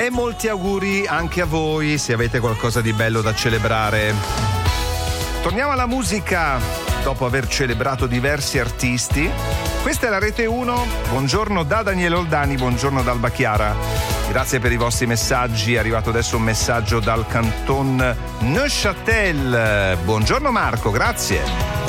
E molti auguri anche a voi se avete qualcosa di bello da celebrare. Torniamo alla musica dopo aver celebrato diversi artisti. Questa è la Rete 1. Buongiorno da Daniele Oldani, buongiorno da Alba Chiara. Grazie per i vostri messaggi. È arrivato adesso un messaggio dal canton Neuchâtel. Buongiorno Marco, grazie.